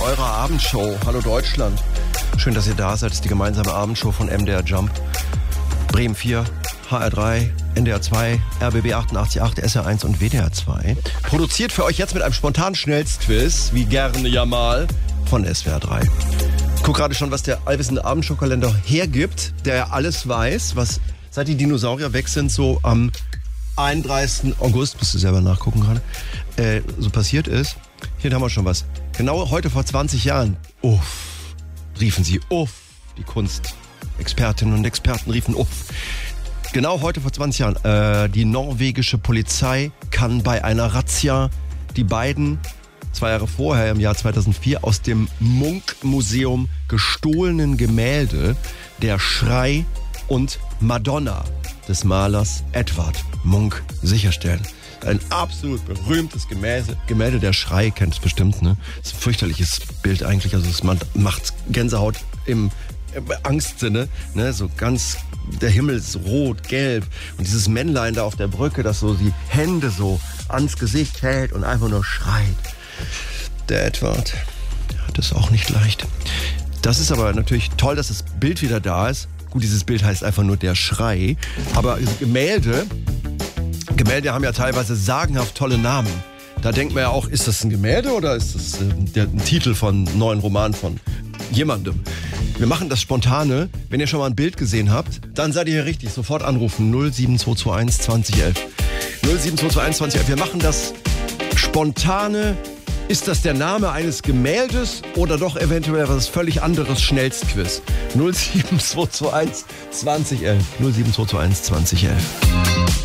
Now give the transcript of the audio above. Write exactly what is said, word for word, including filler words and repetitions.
eurer Abendshow. Hallo Deutschland. Schön, dass ihr da seid. Das ist die gemeinsame Abendshow von M D R Jump. Bremen vier, H R drei, N D R zwei, R B B achtundachtzig Komma acht, S R eins und W D R zwei. Produziert für euch jetzt mit einem spontanen Schnellstquiz, wie gerne ja mal, von S W R drei. Ich gucke gerade schon, was der allwissende Abendshow-Kalender hergibt, der ja alles weiß, was seit die Dinosaurier weg sind, so am einunddreißigsten August, musst du selber nachgucken gerade, äh, so passiert ist. Hier haben wir schon was. Genau heute vor zwanzig Jahren, uff, riefen sie uff, die Kunstexpertinnen und Experten riefen uff. Genau heute vor zwanzig Jahren, äh, die norwegische Polizei kann bei einer Razzia die beiden, zwei Jahre vorher, im Jahr zweitausendvier, aus dem Munch-Museum gestohlenen Gemälde Der Schrei und Madonna des Malers Edvard Munch sicherstellen. Ein absolut berühmtes Gemälde, Gemälde Der Schrei, kennt es bestimmt, ne? Das ist ein fürchterliches Bild eigentlich, also es macht Gänsehaut im Angstsinne, ne? So ganz, der Himmel ist rot, gelb und dieses Männlein da auf der Brücke, das so die Hände so ans Gesicht hält und einfach nur schreit. Der Edward hat es auch nicht leicht. Das ist aber natürlich toll, dass das Bild wieder da ist. Gut, dieses Bild heißt einfach nur Der Schrei, aber Gemälde, Gemälde haben ja teilweise sagenhaft tolle Namen. Da denkt man ja auch, ist das ein Gemälde oder ist das äh, der, ein Titel von einem neuen Roman von jemandem? Wir machen das Spontane. Wenn ihr schon mal ein Bild gesehen habt, dann seid ihr hier richtig. Sofort anrufen. null sieben zwei zwei eins zwanzig elf. null sieben zwei zwei eins zwanzig elf. Wir machen das Spontane. Ist das der Name eines Gemäldes oder doch eventuell was völlig anderes? Schnellstquiz. null sieben zwei zwei eins zwanzig elf. null sieben zwei zwei eins zwanzig elf.